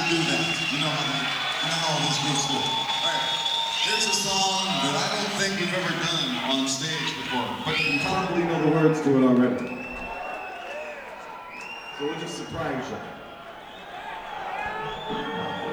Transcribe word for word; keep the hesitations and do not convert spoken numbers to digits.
do that. You know how, you know how all these groups do. All right. Here's a song that I don't think we've ever done on stage before, but you probably know the words to it already. So we'll just surprise you.